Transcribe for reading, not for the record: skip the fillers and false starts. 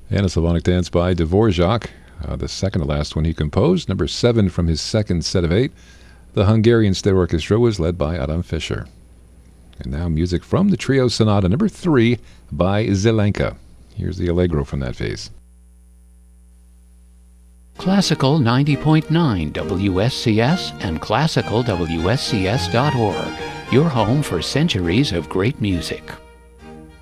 And a Slavonic dance by Dvorak, the second to last one he composed, number 7 from his second set of 8. The Hungarian State Orchestra was led by Adam Fischer. And now music from the Trio Sonata number 3 by Zelenka. Here's the Allegro from that piece. Classical 90.9 WSCS and classicalwscs.org, your home for centuries of great music.